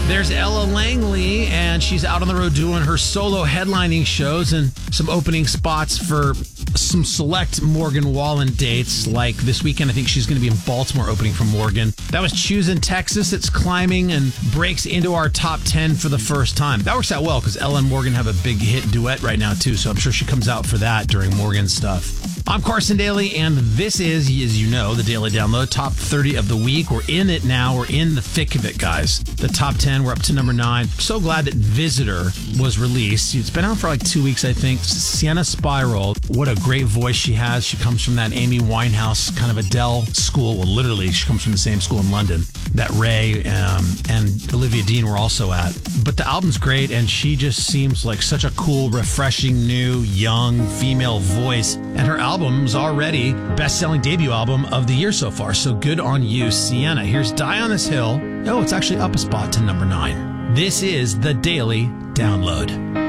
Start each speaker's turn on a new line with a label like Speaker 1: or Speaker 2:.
Speaker 1: There's Ella Langley, and she's out on the road doing her solo headlining shows and some opening spots for some select Morgan Wallen dates. Like this weekend, I think she's going to be in Baltimore opening for Morgan. That was Choosing Texas. It's climbing and breaks into our top 10 for the first time. That works out well because Ella and Morgan have a big hit duet right now, too. So I'm sure she comes out for that during Morgan's stuff. I'm Carson Daly, and this is, as you know, the Daily Download, top 30 of the week. We're in it now. We're in the thick of it, guys. The top 10, we're up to number 9. So glad that Visitor was released. It's been out for like 2 weeks, I think. Sienna Spiral, what a great voice she has. She comes from that Amy Winehouse kind of Adele school. Well, literally, she comes from the same school in London that Ray and Olivia Dean were also at. But the album's great, and she just seems like such a cool, refreshing, new, young female voice. And her album's already best-selling debut album of the year so far. So good on you, Sienna. Here's Die on This Hill. Oh, it's actually up a spot to number 9. This is the Daily Download.